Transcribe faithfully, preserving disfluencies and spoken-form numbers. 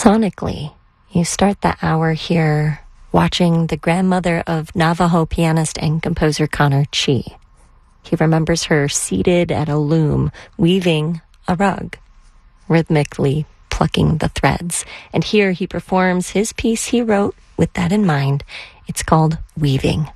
Sonically, you start the hour here watching the grandmother of Navajo pianist and composer Connor Chi. He remembers her seated at a loom, weaving a rug, rhythmically plucking the threads. And here he performs his piece he wrote with that in mind. It's called Weaving.